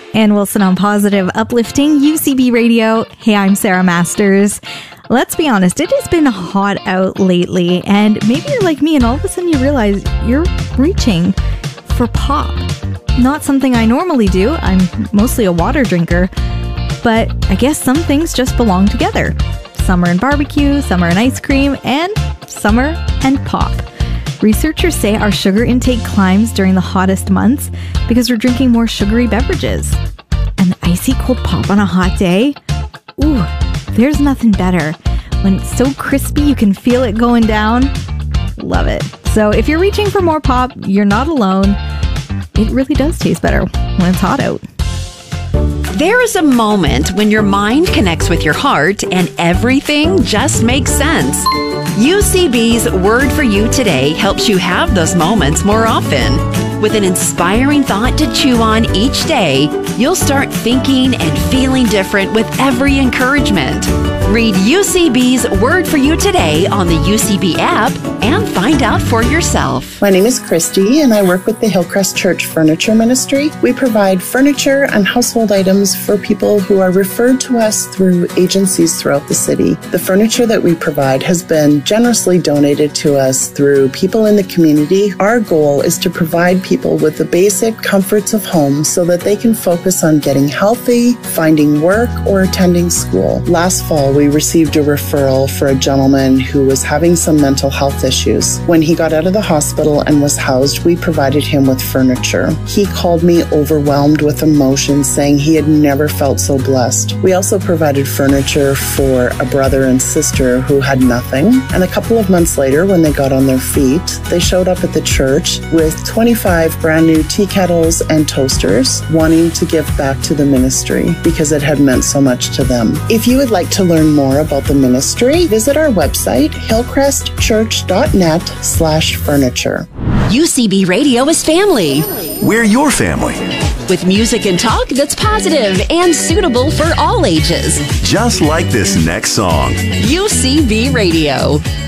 Ann Wilson on Positive Uplifting UCB Radio. Hey, I'm Sarah Masters. Let's be honest, it has been hot out lately, and maybe you're like me and all of a sudden you realize you're reaching for pop. Not something I normally do. I'm mostly a water drinker, but I guess some things just belong together. Summer and barbecue, summer and ice cream, and summer and pop. Researchers say our sugar intake climbs during the hottest months because we're drinking more sugary beverages. And icy cold pop on a hot day? Ooh, there's nothing better. When it's so crispy you can feel it going down. Love it. So if you're reaching for more pop, you're not alone. It really does taste better when it's hot out. There is a moment when your mind connects with your heart and everything just makes sense. UCB's Word for You Today helps you have those moments more often. With an inspiring thought to chew on each day, you'll start thinking and feeling different with every encouragement. Read UCB's Word for You Today on the UCB app and find out for yourself. My name is Christy and I work with the Hillcrest Church Furniture Ministry. We provide furniture and household items for people who are referred to us through agencies throughout the city. The furniture that we provide has been generously donated to us through people in the community. Our goal is to provide people with the basic comforts of home so that they can focus on getting healthy, finding work, or attending school. Last fall, we received a referral for a gentleman who was having some mental health issues. When he got out of the hospital and was housed, we provided him with furniture. He called me overwhelmed with emotion, saying he had never felt so blessed. We also provided furniture for a brother and sister who had nothing. And a couple of months later, when they got on their feet, they showed up at the church with 25 brand new tea kettles and toasters, wanting to give back to the ministry because it had meant so much to them. If you would like to learn more about the ministry, visit our website, hillcrestchurch.net/furniture. UCB Radio is family. We're your family. With music and talk that's positive and suitable for all ages. Just like this next song. UCB Radio.